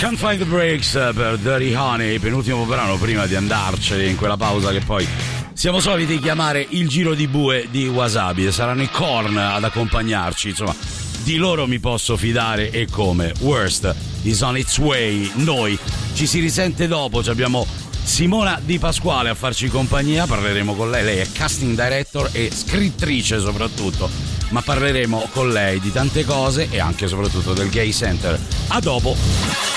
Can't Find the Breaks per Dirty Honey, penultimo brano prima di andarcene in quella pausa che poi siamo soliti chiamare il giro di bue di Wasabi, e saranno i Korn ad accompagnarci, insomma di loro mi posso fidare e come. Worst is on its way. Noi ci si risente dopo, abbiamo Simona Di Pasquale a farci compagnia, parleremo con lei è casting director e scrittrice soprattutto, ma parleremo con lei di tante cose e anche e soprattutto del Gay Center. A dopo.